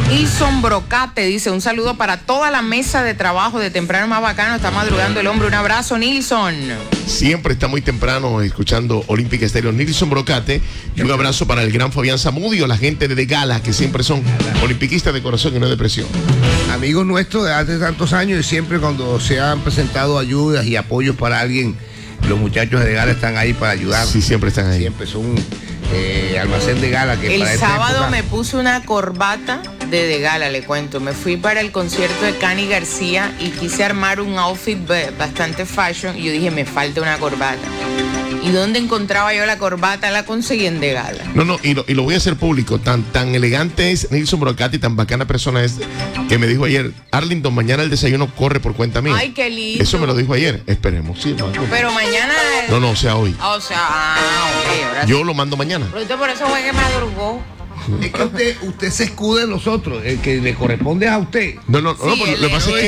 Nilson Brocate dice, un saludo para toda la mesa de trabajo de Temprano Más Bacano. Está madrugando el hombre. Un abrazo, Nilson. Siempre está muy temprano escuchando Olímpica Estéreo. Nilson Brocate. Y un abrazo para el gran Fabián Zamudio, la gente de Gala, que siempre son olimpiquistas de corazón y no de presión. Amigos nuestros de hace tantos años, y siempre cuando se han presentado ayudas y apoyos para alguien, los muchachos de Gala están ahí para ayudar. Sí, siempre están ahí. Siempre son almacén de Gala. Que el para sábado época... me puse una corbata de Gala, le cuento. Me fui para el concierto de Cani García y quise armar un outfit bastante fashion y yo dije, me falta una corbata. ¿Y dónde encontraba yo la corbata? La conseguí en De Gala. No, y lo voy a hacer público. Tan elegante es Nilson Brocati, tan bacana persona es, que me dijo ayer, Arlington, mañana el desayuno corre por cuenta mía. Ay, qué lindo. Eso me lo dijo ayer. Esperemos, sí. Pero mañana... No, o sea, hoy. O sea, ok. Ahora yo lo mando mañana. Pero por eso fue que madrugó. Es que usted se escuda en los otros, el que le corresponde es a usted. No, lo que pasa es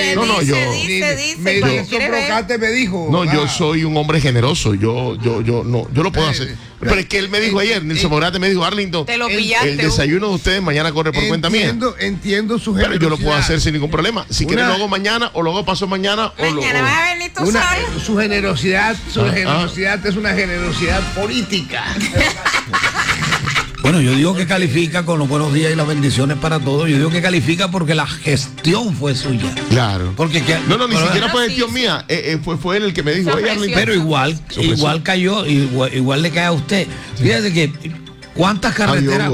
que Nilson Brocate me dijo. No, yo soy un hombre generoso, yo lo puedo hacer. Pero es que él me dijo ayer, Nilson Brocate me dijo, Arlington, te lo pillaste, el desayuno de ustedes mañana corre por cuenta mía. Entiendo su generosidad. Pero yo lo puedo hacer sin ningún problema. Si quieren lo hago mañana o lo hago paso mañana. Mañana vas a venir tú solo. Su generosidad es una generosidad política. Bueno, yo digo que califica con los buenos días y las bendiciones para todos. Yo digo que califica porque la gestión fue suya. Claro. Porque ni siquiera fue gestión mía. Fue él el que me dijo. Pero igual cayó, igual le cae a usted. Fíjate que cuántas carreteras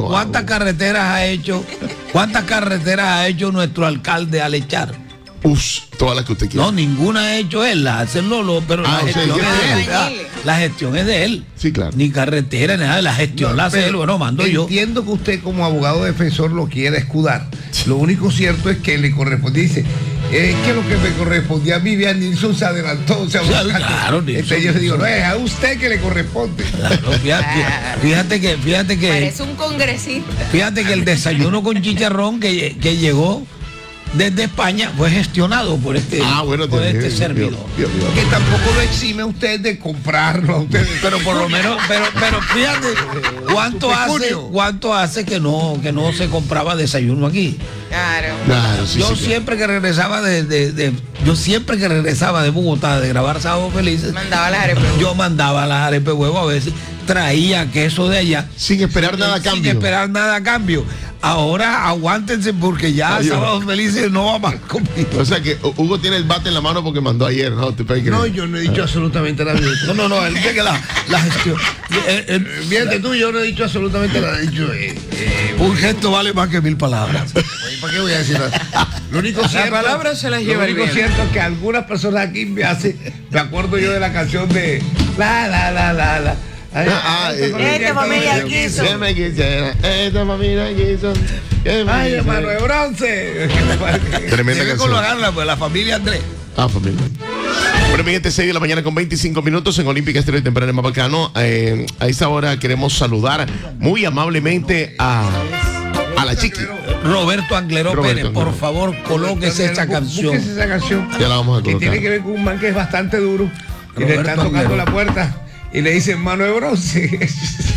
ha hecho nuestro alcalde al echar. Todas las que usted quiera. No, ninguna ha hecho él, la hacen Lolo, pero la gestión es de él. La gestión es de él. Sí, claro. Ni carretera, nada, la gestión la hace él, bueno, mando yo. Entiendo que usted como abogado defensor lo quiera escudar. Lo único cierto es que le corresponde, dice, es que lo que me correspondía a mí, Nilson se adelantó. Claro, entonces yo digo, no, es a usted que le corresponde. Claro, fíjate que parece un congresista. Fíjate que el desayuno con chicharrón que llegó desde España fue gestionado por este servidor. Que tampoco lo exime a usted de comprarlo a usted. Pero por lo menos, pero fíjate cuánto hace que no se compraba desayuno aquí. Claro. Yo siempre que regresaba de Bogotá de grabar Sábado Felices, yo mandaba las arepas de huevo, a veces traía queso de allá sin esperar nada a cambio. Ahora aguántense porque ya Sábados Felices no va más conmigo. O sea que Hugo tiene el bate en la mano porque mandó ayer, ¿no? Yo no he dicho absolutamente nada. No, él dice que la gestión. Fíjate tú, yo no he dicho absolutamente nada. He dicho, un gesto vale más que 1000 palabras. ¿Para qué voy a decir nada? Lo único cierto, las palabras se las lleva el viento. Cierto es que algunas personas aquí me acuerdo yo de la canción de la. Esta familia quiso. Esta familia quiso. Ay, hermano de bronce. Tremenda canción. La familia Andrés. Familia. Bueno, mi gente, 6 de la mañana con 25 minutos en Olímpica Estéreo y Temprano Más Bacano. A esta hora queremos saludar muy amablemente a la chiqui. Roberto Anglero Pérez, por favor, colóquese esa canción. Esa canción. Ya la vamos a colocar. Que tiene que ver con un man que es bastante duro. Y le están tocando la puerta. Y le dicen mano de bronce.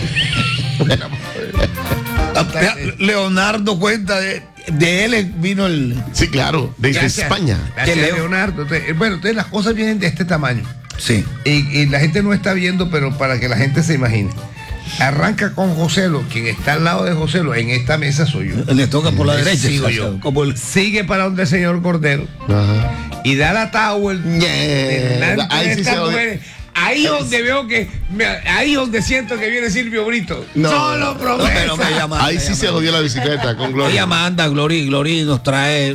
Leonardo cuenta de él vino el... Sí, claro, desde España. Leonardo. Entonces las cosas vienen de este tamaño. Sí. Y la gente no está viendo, pero para que la gente se imagine. Arranca con Joselo, quien está al lado de Joselo, en esta mesa soy yo. Le toca por la derecha. Sigo yo. Sigue para donde el señor Cordero. Ajá. Y da la towel. Ahí sí Ahí donde veo ahí donde siento que viene Silvio Brito. Solo promesa. Ahí sí se jodió la bicicleta con Gloria. Ella manda, Glory nos trae.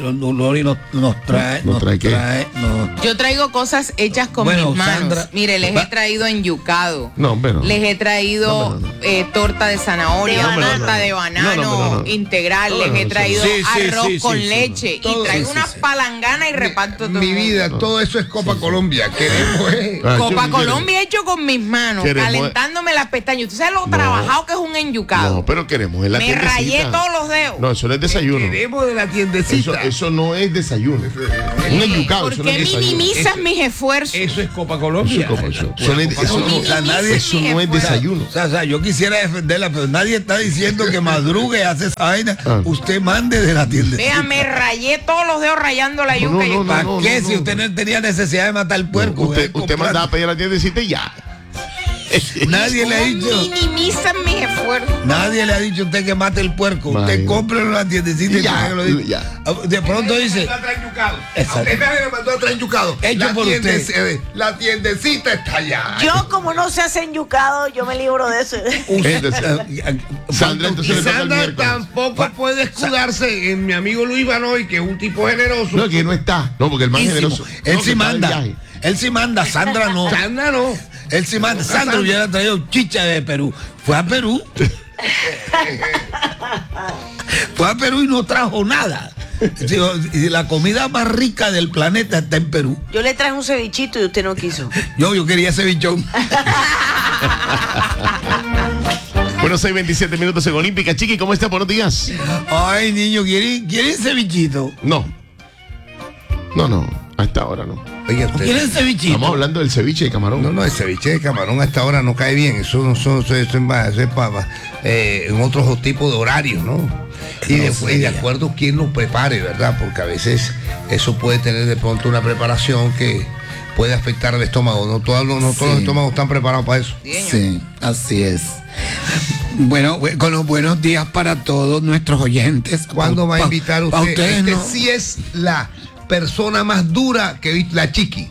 Yo traigo cosas hechas con mis manos. Sandra, mire, les he traído enyucado. Les he traído torta de zanahoria, torta de banano integral. Les he traído arroz con leche. Y traigo una palangana y reparto todo. Mi vida, todo eso es Copa Colombia. Queremos Copa Colombia. comí hecho con mis manos, calentándome las pestañas. ¿Tú sabes lo trabajado que es un enyucado? No, pero queremos en la tiendecita. Me rayé todos los dedos. No, eso no es desayuno. Queremos de la tiendecita. Eso no es desayuno. Un enyucado. ¿Por qué minimizas mis esfuerzos? Eso es Copa Colombia. Eso no es desayuno. O sea, yo quisiera defenderla, pero nadie está diciendo que madrugue y hace esa vaina. Usted mande de la tiendecita. Vea, me rayé todos los dedos rayando la yuca. ¿Para qué? Si usted no tenía necesidad de matar el puerco. Usted mandaba a pedir a la tiendecita y ya. Nadie le ha dicho. Minimizan mis esfuerzos. Nadie le ha dicho a usted que mate el puerco. Usted compre en la tiendecita y ya. De pronto dice. Usted me mandó a traer yucado. Hecho por usted. La tiendecita está allá. Yo, como no se hacen yucado, yo me libro de eso. Sandra, entonces Sandra tampoco puede escudarse en mi amigo Luis Banoy, que es un tipo generoso. No, que no está. No, porque el más generoso. Él sí manda. Él sí manda. Sandra no. Sandra no. Él sí manda. Sandra hubiera traído chicha de Perú. Fue a Perú. Fue a Perú y no trajo nada. Y la comida más rica del planeta está en Perú. Yo le traje un cevichito y usted no quiso. Yo quería cevichón. Bueno, 6:27 minutos en Olímpica. Chiqui, ¿cómo está? Buenos días. Ay, niño, ¿quieren cevichito? No, a esta hora no. Oiga, ¿Quieren cevichito? Estamos hablando del ceviche de camarón. No, el ceviche de camarón a esta hora no cae bien. Eso es en otros tipos de horarios, ¿no? Y de acuerdo a quién lo prepare, ¿verdad? Porque a veces eso puede tener de pronto una preparación que puede afectar al estómago. No todos los estómagos están preparados para eso. Sí, así es. Bueno, con los buenos días para todos nuestros oyentes. ¿Cuándo va a invitar usted? Ustedes no. Sí es la persona más dura que vi, la Chiqui.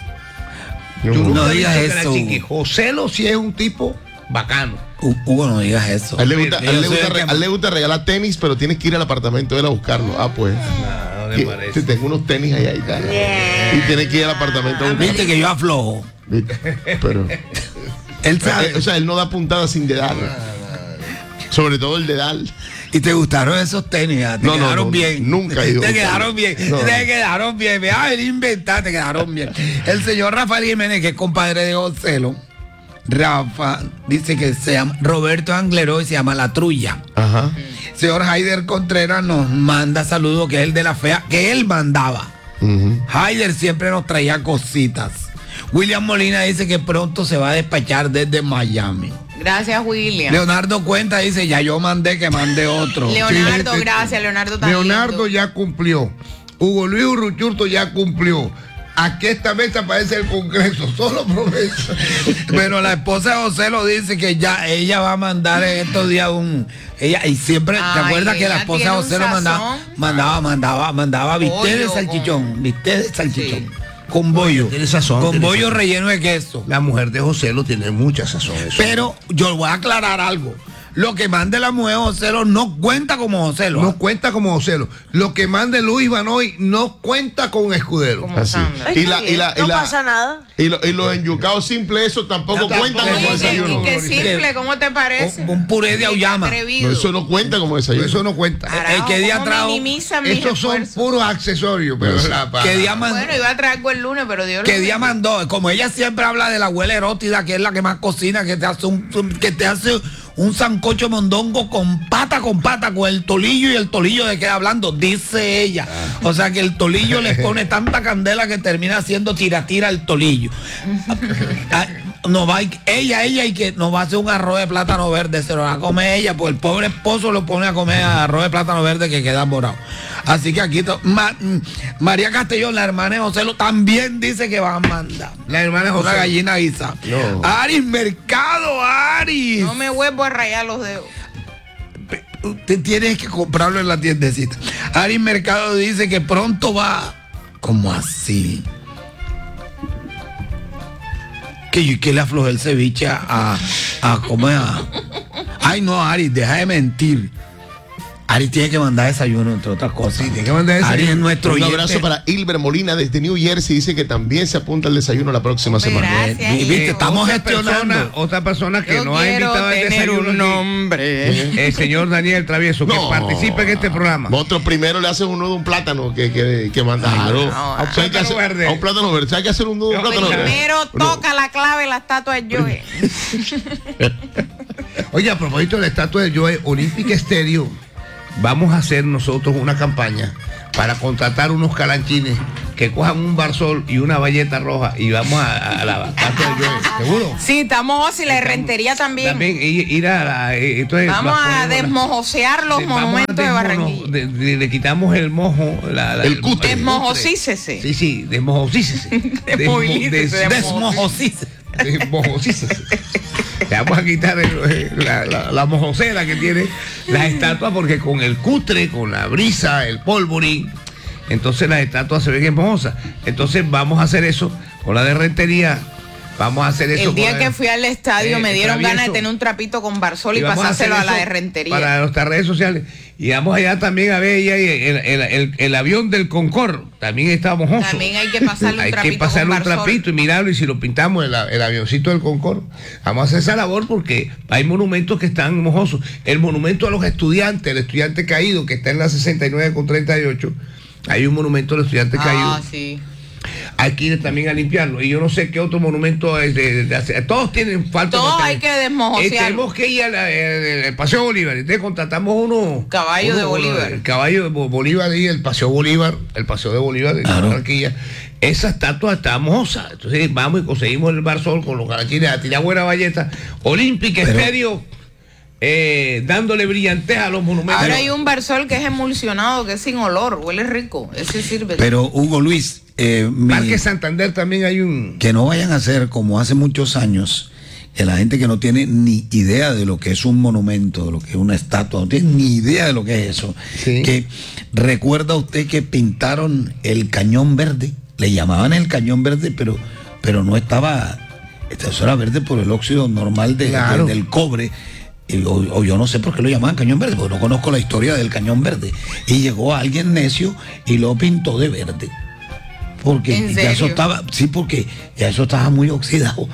No digas eso. Joselo sí es un tipo bacano. Hugo, no digas eso. A él le gusta regalar tenis, pero tienes que ir al apartamento de él a buscarlo. Ah, pues. No me parece. Tengo unos tenis allá y tal. Y tienes que ir al apartamento a buscarlo. Viste que yo aflojo. Pero él sabe. O sea, él no da puntada sin dedal. Sobre todo el dedal. ¿Y te gustaron esos tenis? ¿Te quedaron bien? Nunca he ido. Te quedaron bien. Te quedaron bien. Me vas a inventar, te quedaron bien. El señor Rafael Jiménez, que es compadre de Joselo, Rafa, dice que se llama Roberto Angleró y se llama La Trulla. Ajá. Señor Haider Contreras nos manda saludos, que es el de la fea, que él mandaba. Haider siempre nos traía cositas. William Molina dice que pronto se va a despachar desde Miami. Gracias, William. Leonardo Cuenta dice, ya yo mandé, que mande otro. Leonardo, gracias, Leonardo también. Leonardo ya cumplió. Hugo Luis Urruchurto ya cumplió. Aquí esta mesa parece el Congreso, solo promesa. Pero la esposa de José lo dice que ya ella va a mandar en estos días y siempre, ¿te acuerdas que la esposa de José lo mandaba bistec de salchichón, con bollo. Tiene sazón. Con bollo relleno de queso. La mujer de José lo tiene mucha sazón. Eso. Pero yo voy a aclarar algo. Lo que mande la mujer Joselo no cuenta como Joselo. No cuenta como Joselo. Lo que mande Luis Banoy no cuenta con Escudero. Así. No pasa nada. Y los enyucados simples, eso tampoco cuenta como desayuno. Qué simple, ¿cómo te parece? Un puré de auyama. No, eso no cuenta como desayuno. Eso no cuenta. ¿Qué día trajo? Esos son puros accesorios. Pero ¿Qué día mandó? Bueno, iba a traer algo el lunes, pero Dios ¿Qué día mandó? Como ella siempre habla de la abuela erótica, que es la que más cocina, que te hace un sancocho mondongo con pata, con el tolillo, y el tolillo de qué hablando, dice ella. O sea que el tolillo le pone tanta candela que termina haciendo tira el tolillo. Ella y que nos va a hacer un arroz de plátano verde, se lo va a comer ella, pues el pobre esposo lo pone a comer arroz de plátano verde que queda morado. Así que aquí María Castellón, la hermana de José, también dice que va a mandar. La hermana de José. Una gallina guisa. No. Aris Mercado, Aris. No me vuelvo a rayar los dedos. Usted tiene que comprarlo en la tiendecita. Aris Mercado dice que pronto va. ¿Cómo así? Que le aflojé el ceviche a comer. Ay, no, Aris, deja de mentir. Ari tiene que mandar desayuno, entre otras cosas. Sí, tiene que mandar desayuno. Ari es nuestro Un abrazo para Hilber Molina desde New Jersey. Dice que también se apunta al desayuno la próxima semana. Gracias, ¿Viste? Estamos gestionando. Otra persona que nos ha invitado al desayuno. Un nombre. El señor Daniel Travieso, que participa en este programa. Vosotros primero le hacen un nudo a un plátano que mandaron. A un plátano verde. A un plátano verde. Hay que hacer un nudo a un plátano verde. Primero toca la clave de la estatua de Joe. Oye, a propósito de la estatua de Joe, Olympic Stereo, vamos a hacer nosotros una campaña para contratar unos calanchines que cojan un barzol y una valleta roja y vamos a la estatua de Joe. ¿Seguro? Sí, estamos y la rentería también. También ir a la... Entonces, vamos a desmojosear los monumentos de Barranquilla. Le quitamos el mojo, el cutre. Desmojocícese. Sí, desmojocícese. Desmojocícese. Le vamos a quitar la mojosera que tiene las estatuas, porque con el cutre, con la brisa, el polvorín, entonces las estatuas se ven hermosas. Entonces vamos a hacer eso con la de rentería. Vamos a hacer eso. El día que fui al estadio me dieron ganas de tener un trapito con barzol y pasárselo a la de rentería. Para nuestras redes sociales. Y vamos allá también a ver el avión del Concorde. También está mojoso. También hay que pasarle un trapito. Hay que pasarle un trapito y mirarlo. Y si lo pintamos el avioncito del Concorde, vamos a hacer esa labor porque hay monumentos que están mojosos. El monumento a los estudiantes, el estudiante caído, que está en la 69 con 38. Hay un monumento al estudiante caído. Sí. Hay que ir también a limpiarlo. Y yo no sé qué otro monumento es de hacer. Todos tienen falta. Todos hay que desmojosearlo. Tenemos que ir al Paseo Bolívar. Entonces contratamos unos caballos de Bolívar. El caballo de Bolívar y el Paseo Bolívar. El Paseo de Bolívar de Barranquilla. Esa estatua está mojosa. Entonces vamos y conseguimos el barzol con los garachines a tirar buena valleta. Olympic Stereo. Dándole brillantez a los monumentos. Ahora hay un barzol que es emulsionado, que es sin olor, huele rico. Ese sirve. Pero Hugo Luis, Parque Santander también hay un... Que no vayan a hacer como hace muchos años, que la gente que no tiene ni idea de lo que es un monumento, de lo que es una estatua, no tiene ni idea de lo que es eso. Sí. Que recuerda usted que pintaron el Cañón Verde, le llamaban el Cañón Verde, pero no estaba, eso era verde por el óxido normal del cobre. O yo no sé por qué lo llamaban Cañón Verde, porque no conozco la historia del Cañón Verde. Y llegó alguien necio y lo pintó de verde. Porque ya eso estaba, porque ya eso estaba muy oxidado.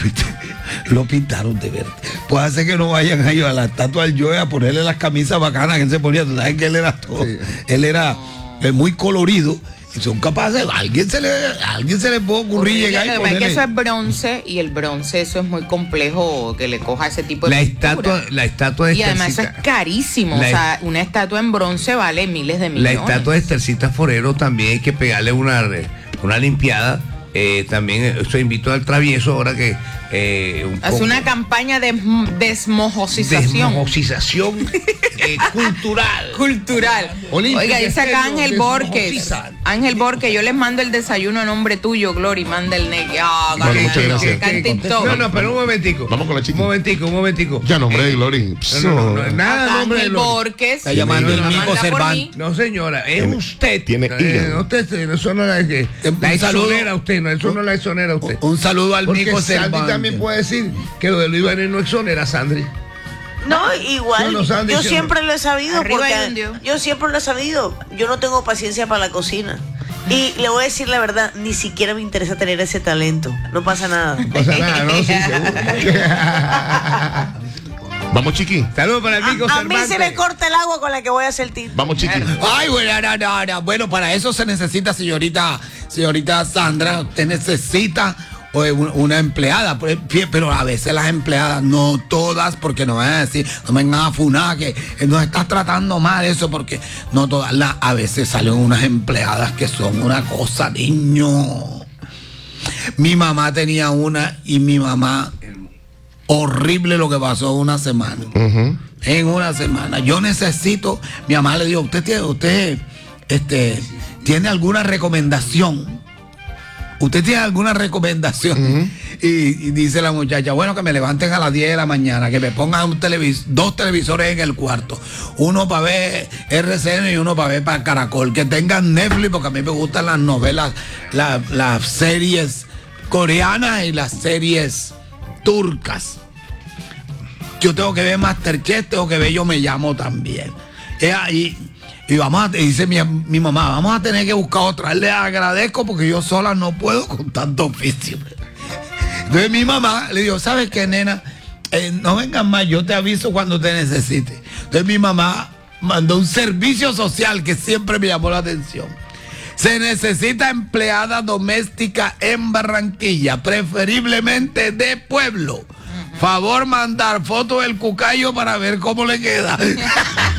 Lo pintaron de verde. Puede ser que no vayan a la estatua del Joe a ponerle las camisas bacanas que él se ponía. Tú sabes que él era todo. Sí. Él era muy colorido. Y son capaces, a alguien se le puede ocurrir llegar y ponerle. Que eso es bronce, y el bronce, eso es muy complejo que le coja ese tipo de la estatua de y además eso es carísimo. O sea, una estatua en bronce vale miles de millones. La estatua de Estercita Forero también hay que pegarle una limpiada. También eso invito al Travieso ahora que hace una campaña de desmojocización cultural. Oiga, dice acá Ángel Borges, yo les mando el desayuno a nombre tuyo, Glory, manda el negue. Muchas gracias. No, pero un momentico. Vamos con la chica. Un momentico. Ya nombre de Glory. Nada nombre de Glory. Borges. Está llamando el Mico Cervantes. No, señora, es usted. Tiene eso no la exonera a usted. Eso no la exonera a usted. Un saludo al Mico Cervantes. Sandy también puede decir que lo de Luis Vaner no exonera, Sandri. No, igual. Yo siempre lo he sabido. Yo siempre lo he sabido. Yo no tengo paciencia para la cocina. Y le voy a decir la verdad, ni siquiera me interesa tener ese talento. No pasa nada. No pasa nada, ¿no? Sí, seguro. Vamos, Chiqui. Saludos para el Mico Cervantes. A mí se me corta el agua con la que voy a hacer tinto. Vamos, Chiqui. Ay, bueno, bueno, para eso se necesita, señorita Sandra, usted necesita una empleada, pero a veces las empleadas, no todas, porque no van a decir, no me vengan a funar que nos estás tratando mal eso, porque no todas, a veces salen unas empleadas que son una cosa, niño. Mi mamá tenía una y mi mamá, horrible lo que pasó una semana. En una semana. Yo necesito, mi mamá le dijo, usted tiene alguna recomendación. ¿Usted tiene alguna recomendación? Y dice la muchacha, bueno, que me levanten a las 10 de la mañana, que me pongan dos televisores en el cuarto, uno para ver RCN y uno para ver para Caracol, que tengan Netflix, porque a mí me gustan las novelas, las series coreanas y las series turcas. Yo tengo que ver Masterchef, tengo que ver Yo Me Llamo también. Y dice mi mamá, vamos a tener que buscar otra. Le agradezco porque yo sola no puedo con tanto oficio. Entonces mi mamá le dijo, ¿sabes qué, nena? No vengas más, yo te aviso cuando te necesite. Entonces mi mamá mandó un servicio social que siempre me llamó la atención. Se necesita empleada doméstica en Barranquilla, preferiblemente de pueblo. Favor mandar foto del cucayo para ver cómo le queda.